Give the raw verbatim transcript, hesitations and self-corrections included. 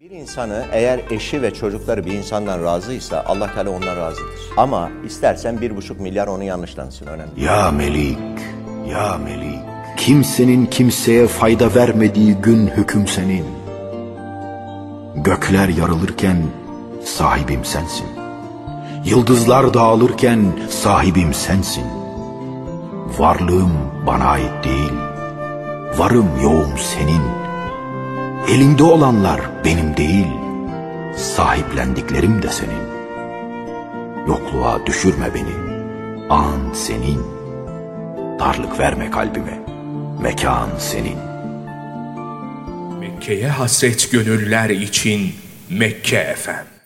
Bir insanı eğer eşi ve çocukları bir insandan razıysa Allah Teala ondan razıdır. Ama istersen bir buçuk milyar onu yanlışlansın, önemli değil. Ya Melik, ya Melik, kimsenin kimseye fayda vermediği gün hüküm senin. Gökler yarılırken sahibim sensin. Yıldızlar dağılırken sahibim sensin. Varlığım bana ait değil, varım yoğum senin. Elinde olanlar benim değil, sahiplendiklerim de senin. Yokluğa düşürme beni, an senin. Darlık verme kalbime, mekan senin. Mekke'ye hasret gönüller için Mekke F M.